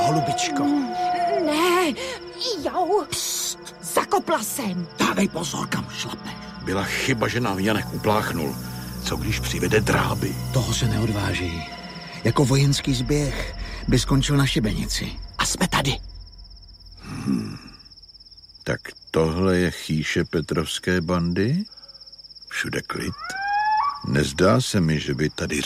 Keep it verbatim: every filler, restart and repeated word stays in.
holubičko. Ne, jau, pst, zakopla jsem. Dávej pozor, kam šlapeš. Byla chyba, že nám Janek upláchnul. Co když přivede dráby? Toho se neodváží. Jako vojenský zběh by skončil na šibenici. A jsme tady. Hmm. Tak tohle je chýše Petrovské bandy? Všude klid. Nezdá se mi, že by tady